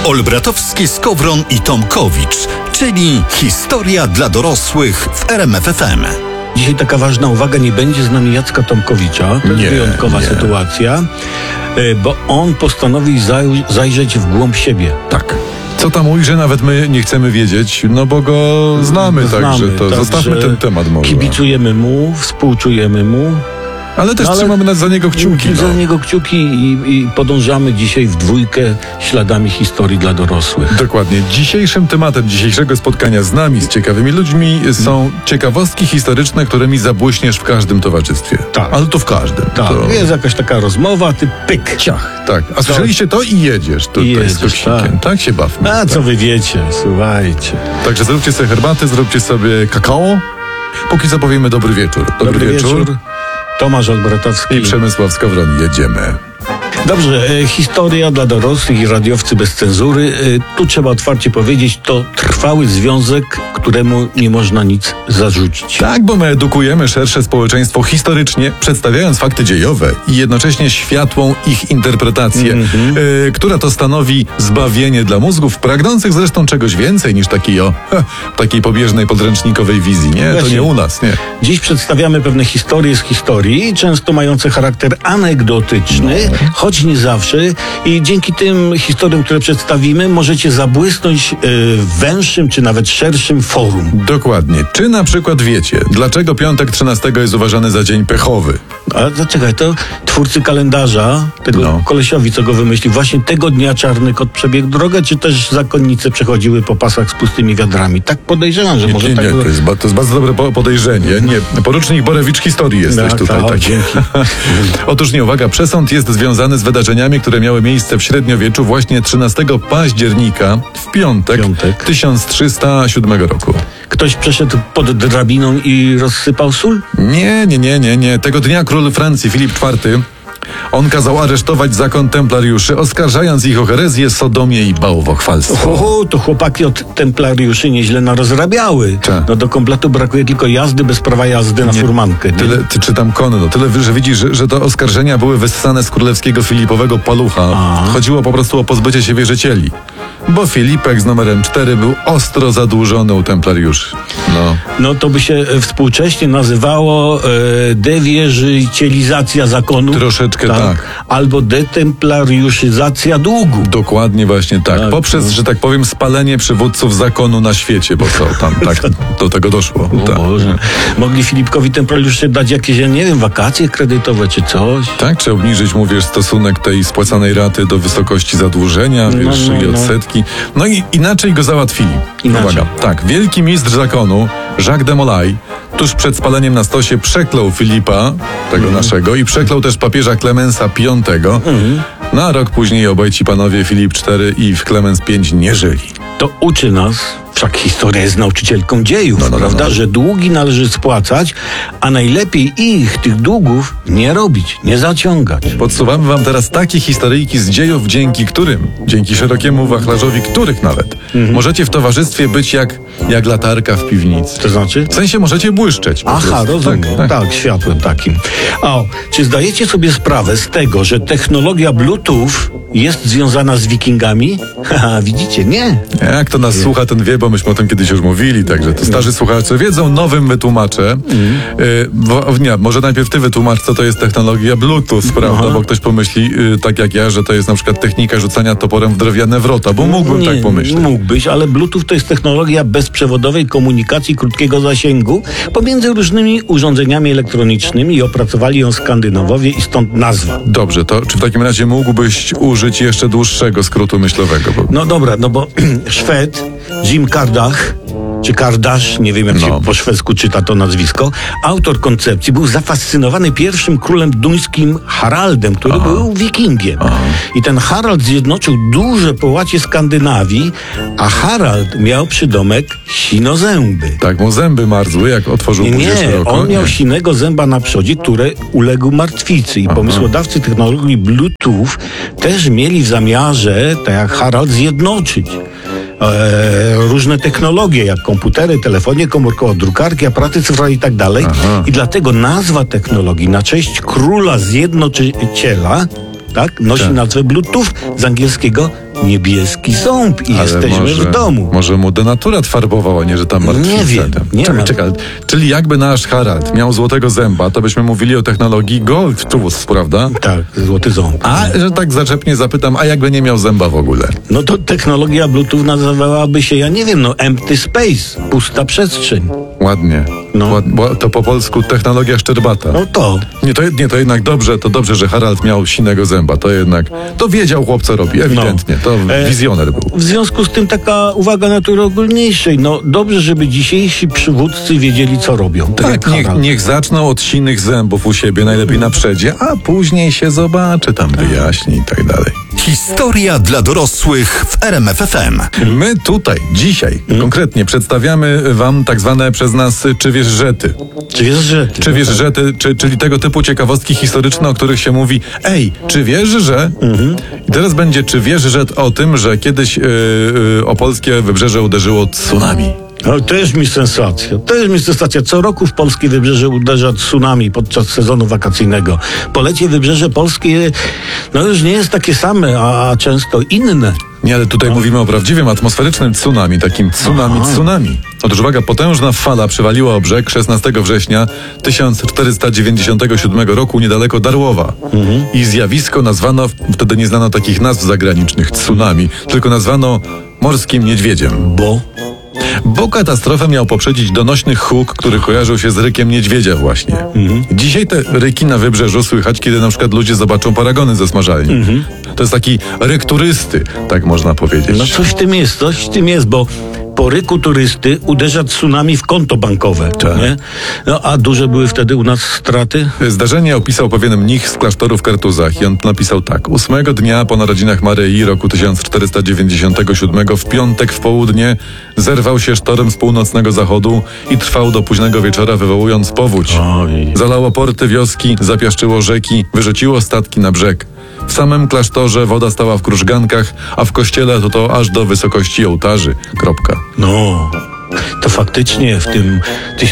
Olbratowski, Skowron i Tomkowicz, czyli historia dla dorosłych w RMF FM. Dzisiaj taka ważna uwaga, nie będzie z nami Jacka Tomkowicza. To jest wyjątkowa sytuacja, bo on postanowił zajrzeć w głąb siebie. Tak. Co tam ujrzy, nawet my nie chcemy wiedzieć, no bo go znamy, także zostawmy ten temat może. Kibicujemy mu, współczujemy mu. Ale też trzymamy za niego kciuki. Za niego kciuki i podążamy dzisiaj w dwójkę śladami historii dla dorosłych. Dokładnie. Dzisiejszym tematem dzisiejszego spotkania z nami, z ciekawymi ludźmi są ciekawostki historyczne, którymi zabłyśniesz w każdym towarzystwie. Tak. Ale to w każdym. Tak. To... Jest jakaś taka rozmowa, ty pyk. Ciach. Tak. A słyszeliście to i jedziesz. To jest koksikiem. Tak się bawmy. A co wy wiecie? Słuchajcie. Także zróbcie sobie herbatę, zróbcie sobie kakao. Póki co powiemy dobry wieczór. Dobry wieczór. Tomasz Olbratowski i Przemysław Skowron. Jedziemy. Dobrze, historia dla dorosłych i radiowcy bez cenzury. Tu trzeba otwarcie powiedzieć, to trwały związek, któremu nie można nic zarzucić. Tak, bo my edukujemy szersze społeczeństwo historycznie, przedstawiając fakty dziejowe i jednocześnie światłą ich interpretację, która to stanowi zbawienie dla mózgów, pragnących zresztą czegoś więcej niż takiej pobieżnej podręcznikowej wizji. Nie, to nie u nas, nie. Dziś przedstawiamy pewne historie z historii, często mające charakter anegdotyczny, choć nie zawsze, i dzięki tym historiom, które przedstawimy, możecie zabłysnąć w węższym czy nawet szerszym forum. Dokładnie. Czy na przykład wiecie, dlaczego piątek 13 jest uważany za dzień pechowy? A zaczekaj, to twórcy kalendarza, tego kolesiowi, co go wymyślił, właśnie tego dnia czarny kot przebiegł drogę, czy też zakonnice przechodziły po pasach z pustymi wiadrami? Tak podejrzewam, że może tak... Nie, to jest bardzo dobre podejrzenie. Nie, porucznik Borewicz historii jesteś tutaj. Dzięki. Otóż nie, uwaga, przesąd jest związany z wydarzeniami, które miały miejsce w średniowieczu właśnie 13 października w piątek 1307 roku. Ktoś przeszedł pod drabiną i rozsypał sól? Nie. Tego dnia król Francji Filip IV on kazał aresztować zakon templariuszy, oskarżając ich o herezję, sodomię i bałwochwalstwo. To chłopaki od templariuszy nieźle narozrabiały. No do kompletu brakuje tylko jazdy bez prawa jazdy na furmankę. Czy tam konno. Tyle, że widzisz, że te oskarżenia były wyssane z królewskiego Filipowego palucha. Chodziło po prostu o pozbycie się wierzycieli. Bo Filipek z numerem 4 był ostro zadłużony u templariuszy. No to by się współcześnie nazywało dewierzycielizacja zakonu. Troszeczkę tak. Albo detemplariuszyzacja długu. Dokładnie właśnie tak. Poprzez, że tak powiem, spalenie przywódców zakonu na świecie, bo co tam tak do tego doszło. Boże. Mogli Filipkowi templariusze dać jakieś, nie wiem, wakacje kredytowe czy coś. Tak, czy obniżyć, mówisz, stosunek tej spłacanej raty do wysokości zadłużenia, i odsetki. No i inaczej go załatwili. Uwaga. Tak, wielki mistrz zakonu, Jacques de Molay, tuż przed spaleniem na stosie przeklął Filipa, tego naszego, i przeklął też papieża Klemensa V. Na rok później obaj ci panowie, Filip IV i Klemens V, nie żyli. To uczy nas, wszak historia jest nauczycielką dziejów, prawda, że długi należy spłacać, a najlepiej tych długów nie robić, nie zaciągać. Podsuwamy wam teraz takie historyjki z dziejów, dzięki szerokiemu wachlarzowi których nawet możecie w towarzystwie być jak latarka w piwnicy. To znaczy? W sensie możecie błyszczeć. Aha, rozumiem. Tak, światłem takim. Czy zdajecie sobie sprawę z tego, że technologia Bluetooth jest związana z Wikingami? Haha, widzicie? Nie. Jak to nas słucha, ten wie, bo myśmy o tym kiedyś już mówili, także to starzy słuchacze wiedzą, nowym wytłumaczę. Może najpierw ty wytłumacz, co to jest technologia Bluetooth, prawda? Bo ktoś pomyśli, tak jak ja, że to jest na przykład technika rzucania toporem w drewniane wrota, bo mógłbym tak pomyśleć. Mógłbyś, ale Bluetooth to jest technologia bezprzewodowej komunikacji krótkiego zasięgu pomiędzy różnymi urządzeniami elektronicznymi i opracowali ją Skandynawowie i stąd nazwa. Dobrze, to czy w takim razie mógłbyś użyć jeszcze dłuższego skrótu myślowego? No dobra, bo Szwed Jim Kardach, czy Kardasz, nie wiem jak się po szwedzku czyta to nazwisko, autor koncepcji, był zafascynowany pierwszym królem duńskim Haraldem, który był wikingiem. I ten Harald zjednoczył duże połacie Skandynawii, a Harald miał przydomek Sinozęby. Tak, mu zęby marzły, jak otworzył buzię szeroko. On miał sinego zęba na przodzie, który uległ martwicy. I pomysłodawcy technologii Bluetooth też mieli w zamiarze, tak jak Harald, zjednoczyć różne technologie, jak komputery, telefonie komórkowe, drukarki, aparaty cyfrowe i tak dalej. I dlatego nazwa technologii na cześć króla zjednoczyciela nosi nazwę Bluetooth, z angielskiego niebieski ząb i jesteśmy w domu. Może mu denaturat farbowała, nie, że tam martwica. Nie wiem. Czekaj. Czyli jakby nasz Harald miał złotego zęba, to byśmy mówili o technologii Golf Tooth, prawda? Tak, złoty ząb. A, że tak zaczepnie zapytam, a jakby nie miał zęba w ogóle? No to technologia Bluetooth nazywałaby się, ja nie wiem, empty space, pusta przestrzeń. Ładnie. No. Bo to po polsku technologia szczerbata. No to. To jednak dobrze, że Harald miał sinego zęba. To wiedział chłop, co robi, ewidentnie. To wizjoner był. W związku z tym taka uwaga natury ogólniejszej. No dobrze, żeby dzisiejsi przywódcy wiedzieli, co robią. Tak, niech zaczną od sinych zębów u siebie, najlepiej na przedzie, a później się zobaczy, tam wyjaśni i tak dalej. Historia dla dorosłych w RMF FM. My tutaj, dzisiaj, konkretnie przedstawiamy wam tak zwane przez nas czy wiesz żety. Czy wiesz żety, czyli tego typu ciekawostki historyczne, o których się mówi, czy wiesz, że... I teraz będzie, czy wiesz, że o tym, że kiedyś opolskie wybrzeże uderzyło tsunami. No, to jest mi sensacja. Co roku w polskie wybrzeże uderza tsunami podczas sezonu wakacyjnego. Polecie wybrzeże polskie już nie jest takie same, a często inne. Nie, ale tutaj mówimy o prawdziwym atmosferycznym tsunami, takim tsunami. Otóż uwaga, potężna fala przywaliła o brzeg 16 września 1497 roku niedaleko Darłowa. I zjawisko nazwano, wtedy nie znano takich nazw zagranicznych, tsunami, tylko nazwano morskim niedźwiedziem. Bo katastrofę miał poprzedzić donośny huk, który kojarzył się z rykiem niedźwiedzia właśnie. Dzisiaj te ryki na wybrzeżu słychać, kiedy na przykład ludzie zobaczą paragony ze smażalni. To jest taki ryk turysty, tak można powiedzieć. No coś w tym jest, bo po ryku turysty uderza tsunami w konto bankowe. Tak. Nie? No a duże były wtedy u nas straty? Zdarzenie opisał pewien mnich z klasztoru w Kartuzach i on napisał tak. 8 dnia po narodzinach Maryi roku 1497 w piątek w południe zerwał się sztorm z północnego zachodu i trwał do późnego wieczora, wywołując powódź. Zalało porty wioski, zapiaszczyło rzeki, wyrzuciło statki na brzeg. W samym klasztorze woda stała w krużgankach, a w kościele to aż do wysokości ołtarzy. No, to faktycznie w tym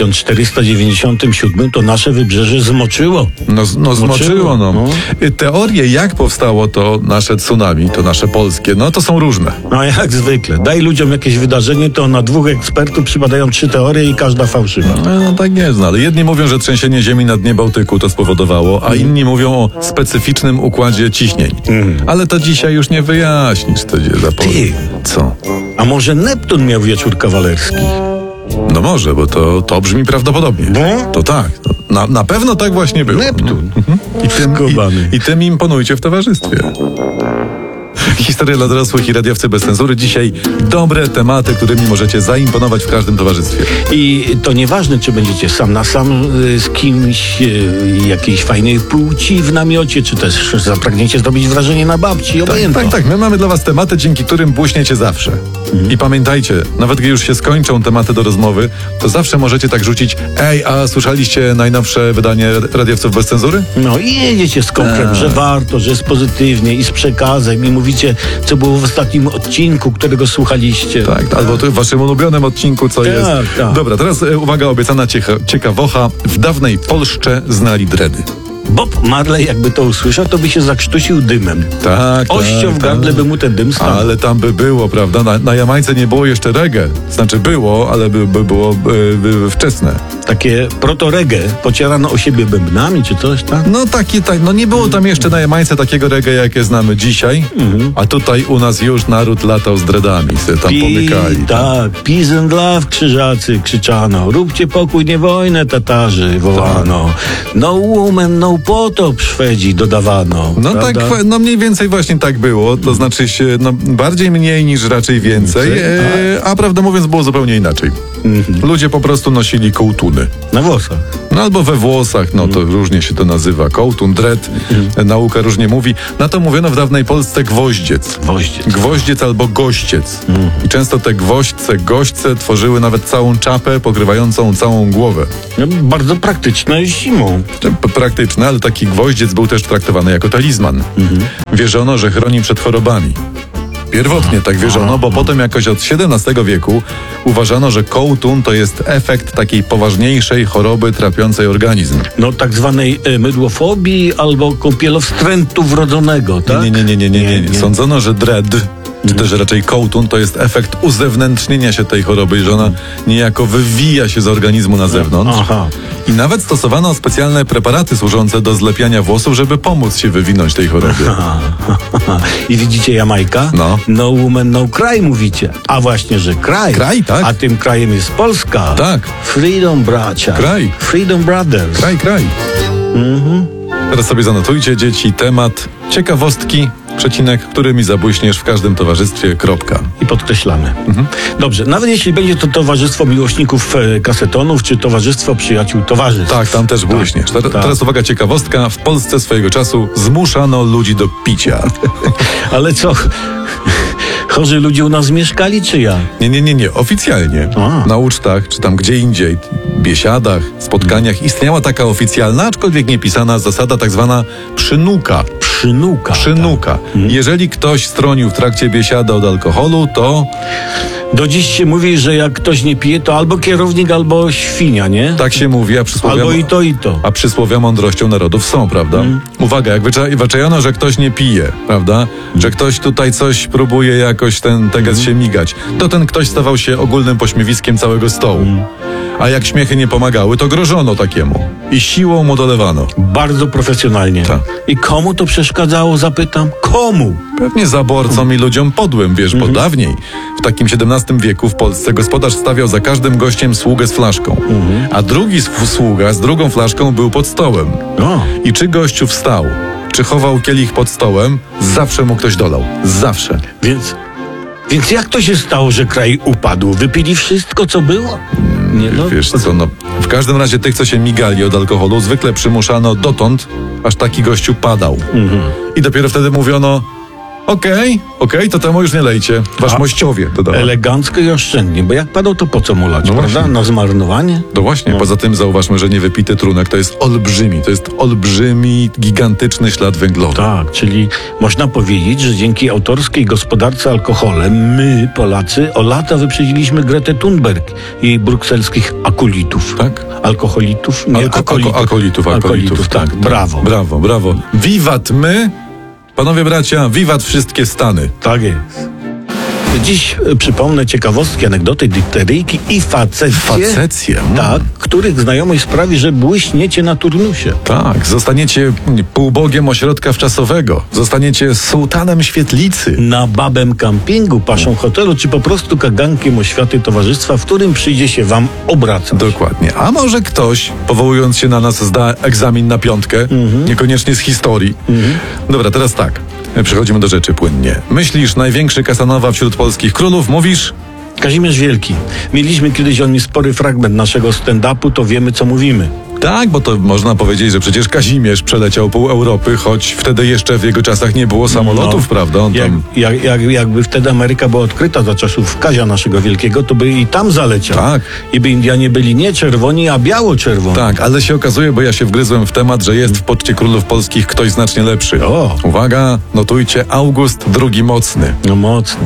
1497 to nasze wybrzeże zmoczyło. Zmoczyło. Teorie, jak powstało to nasze tsunami, to nasze polskie, to są różne. No jak zwykle. Daj ludziom jakieś wydarzenie, to na 2 ekspertów przypadają 3 teorie i każda fałszywa. No tak jest, ale jedni mówią, że trzęsienie ziemi na dnie Bałtyku to spowodowało, a inni mówią o specyficznym układzie ciśnień. Ale to dzisiaj już nie wyjaśnisz, co się zapomni. Co? A może Neptun miał wieczór kawalerski? No może, bo to brzmi prawdopodobnie. To tak. Na pewno tak właśnie było. Neptun. I tym imponujcie w towarzystwie. Historia dla dorosłych i radiowcy bez cenzury. Dzisiaj dobre tematy, którymi możecie zaimponować w każdym towarzystwie. I to nieważne, czy będziecie sam na sam z kimś jakiejś fajnej płci w namiocie, czy też zapragniecie zrobić wrażenie na babci. Tak. My mamy dla was tematy, dzięki którym błyśniecie zawsze. I pamiętajcie, nawet gdy już się skończą tematy do rozmowy, to zawsze możecie tak rzucić: a słyszeliście najnowsze wydanie radiowców bez cenzury? No i jedziecie z konkretem, że warto, że jest pozytywnie i z przekazem i mówicie, co było w ostatnim odcinku, którego słuchaliście. Tak, albo w waszym ulubionym odcinku, co jest. Tak. Dobra, teraz uwaga, obiecana ciekawocha. W dawnej Polsce znali dredy. Bob Marley, jakby to usłyszał, to by się zakrztusił dymem. Tak. Ością w gardle by mu ten dym stanął. Ale tam by było, prawda? Na Jamajce nie było jeszcze reggae. Znaczy było, ale by było wczesne. Takie proto-reggae, pocierano o siebie bębnami, czy coś tam? No nie było tam jeszcze na Jamajce takiego reggae, jakie znamy dzisiaj. A tutaj u nas już naród latał z dreadami, se tam pomykali. Tak, peace and love, krzyżacy, krzyczano. Róbcie pokój, nie wojnę, Tatarzy, wołano. No woman, no potop, Szwedzi, dodawano. No prawda? Tak, mniej więcej właśnie tak było. To znaczy się, bardziej mniej niż raczej więcej. A prawdę mówiąc, było zupełnie inaczej. Ludzie po prostu nosili kołtuny. Na włosach. Albo we włosach, to różnie się to nazywa. Kołtun, dread, nauka różnie mówi. Na to mówiono w dawnej Polsce gwoździec. Gwoździec albo gościec. I często te goźdźce tworzyły nawet całą czapę pokrywającą całą głowę. No, bardzo praktyczne zimą. Praktyczne, ale taki gwoździec był też traktowany jako talizman. Wierzono, że chroni przed chorobami. Pierwotnie tak wierzono, bo potem jakoś od XVII wieku uważano, że kołtun to jest efekt takiej poważniejszej choroby trapiącej organizm. No tak zwanej mydłofobii albo kąpielowstrętu wrodzonego, tak? Nie. Sądzono, że dread czy też raczej kołtun, to jest efekt uzewnętrznienia się tej choroby, że ona niejako wywija się z organizmu na zewnątrz. Aha. I nawet stosowano specjalne preparaty służące do zlepiania włosów, żeby pomóc się wywinąć tej chorobie. I widzicie Jamajka? No. No woman, no cry mówicie. A właśnie, że kraj. Kraj, tak. A tym krajem jest Polska. Tak. Freedom bracia. Kraj. Freedom brothers. Kraj. Teraz sobie zanotujcie, dzieci, temat ciekawostki, przecinek, którymi zabłyśniesz w każdym towarzystwie, kropka. I podkreślamy. Dobrze, nawet jeśli będzie to towarzystwo miłośników kasetonów, czy towarzystwo przyjaciół towarzystw. Tak, tam też błyśniesz. tak. Teraz uwaga, ciekawostka. W Polsce swojego czasu zmuszano ludzi do picia. Ale co? Chorzy ludzie u nas mieszkali, czy ja? Nie. Oficjalnie. Na ucztach, czy tam gdzie indziej, biesiadach, spotkaniach istniała taka oficjalna, aczkolwiek niepisana zasada tak zwana przynuka. Przynuka. Tak. Jeżeli ktoś stronił w trakcie biesiady od alkoholu, to Do dziś się mówi, że jak ktoś nie pije, to albo kierownik, albo świnia, nie? tak się mówi, a przysłowia, Albo i to, i to. a przysłowia mądrością narodów są, prawda? Uwaga, jak wyczajono, że ktoś nie pije, prawda? Że ktoś tutaj coś próbuje jakoś ten gest się migać, to ten ktoś stawał się ogólnym pośmiewiskiem całego stołu. A jak śmiechy nie pomagały, to grożono takiemu i siłą mu dolewano. Bardzo profesjonalnie. Tak. I komu to przeszkadzało, zapytam? Komu? Pewnie zaborcom i ludziom podłym, wiesz, bo dawniej, w takim XVII wieku w Polsce gospodarz stawiał za każdym gościem sługę z flaszką, a drugi sługa z drugą flaszką był pod stołem. O. I czy gościu wstał, czy chował kielich pod stołem, zawsze mu ktoś dolał. Zawsze. Więc jak to się stało, że kraj upadł? Wypili wszystko, co było? Nie, no. Wiesz co, no, w każdym razie tych, co się migali od alkoholu, zwykle przymuszano dotąd, aż taki gościu padał. I dopiero wtedy mówiono, okej, to temu już nie lejcie, wasz mościowie. Dodawano. Elegancko i oszczędnie, bo jak padał, to po co mu lać, No prawda? właśnie. Na zmarnowanie? No właśnie, poza tym zauważmy, że niewypity trunek to jest olbrzymi, gigantyczny ślad węglowy. Tak, czyli można powiedzieć, że dzięki autorskiej gospodarce alkoholem my, Polacy, o lata wyprzedziliśmy Gretę Thunberg i jej brukselskich akolitów. Tak? Alkoholitów? Nie, Alkoholitów, tak. Brawo. Brawo. Wiwat my, panowie bracia, wiwat wszystkie Stany. Tak jest. Dziś przypomnę ciekawostki, anegdoty, dykteryjki i Facecje. Tak, których znajomość sprawi, że błyśniecie na turnusie. Tak, zostaniecie półbogiem ośrodka wczasowego, zostaniecie sułtanem świetlicy. Na babem kampingu, paszą hotelu, czy po prostu kagankiem oświaty towarzystwa, w którym przyjdzie się wam obracać. Dokładnie. A może ktoś, powołując się na nas, zda egzamin na 5, niekoniecznie z historii. Dobra, teraz tak. Przechodzimy do rzeczy płynnie. Myślisz, największy Casanova wśród polskich królów? Mówisz? Kazimierz Wielki. Mieliśmy kiedyś o nim spory fragment naszego stand-upu, to wiemy, co mówimy. Tak, bo to można powiedzieć, że przecież Kazimierz przeleciał pół Europy, choć wtedy jeszcze w jego czasach nie było samolotów, prawda? On tam... Jakby wtedy Ameryka była odkryta za czasów Kazia naszego Wielkiego, to by i tam zaleciał. Tak. I by Indianie byli nie czerwoni, a biało-czerwoni. Tak, ale się okazuje, bo ja się wgryzłem w temat, że jest w poczcie królów polskich ktoś znacznie lepszy. O. Uwaga, notujcie, August II Mocny. No mocno.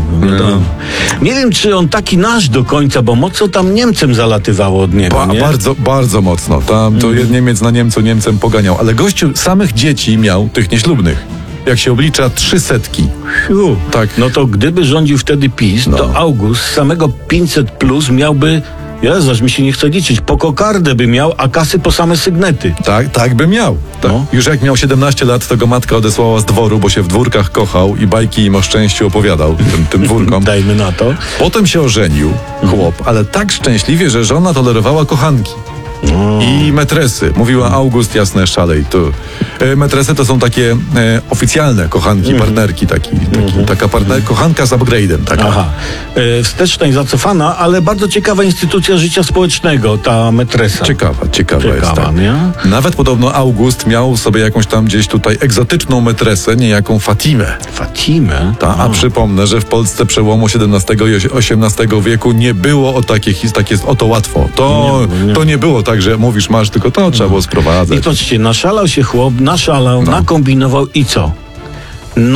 Nie wiem, czy on taki nasz do końca, bo mocno tam Niemcem zalatywało od niego, nie? Bardzo mocno. Tam to Niemiec na Niemcem poganiał, ale gościu samych dzieci miał, tych nieślubnych. Jak się oblicza 300. Tak. No to gdyby rządził wtedy PiS, to August z samego 500 plus miałby, Jezus, mi się nie chce liczyć, po kokardę by miał, a kasy po same sygnety. Tak by miał. Tak. No. Już jak miał 17 lat, to go matka odesłała z dworu, bo się w dwórkach kochał i bajki im o szczęściu opowiadał tym dwórkom. Dajmy na to. Potem się ożenił, chłop, ale tak szczęśliwie, że żona tolerowała kochanki. I metresy. Mówiła August, jasne, szalej. Metresy to są takie oficjalne kochanki, partnerki. Taka kochanka z upgrade'em. Taka. Aha. Wsteczna i zacofana, ale bardzo ciekawa instytucja życia społecznego, ta metresa. Ciekawa jest. Tak. Nie? Nawet podobno August miał sobie jakąś tam gdzieś tutaj egzotyczną metresę, niejaką Fatimę. Fatimę? A przypomnę, że w Polsce przełomu XVII i XVIII wieku nie było oto łatwo. To nie było tak, że mówisz masz, tylko to trzeba było sprowadzać. I patrzcie, naszalał się chłop, nakombinował i co?